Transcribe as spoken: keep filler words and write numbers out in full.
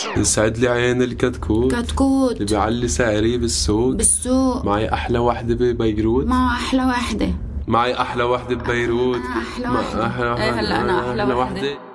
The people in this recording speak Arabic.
يسعد لي عين الكتكوت كتكوت اللي بيعلي سعري بالسوق بالسوق. معي أحلى وحدة ببيروت. مع أحلى وحدة. معي أحلى وحدة ببيروت. أحلى مع وحدة. أحلى إيه هلا أنا أحلى وحدة.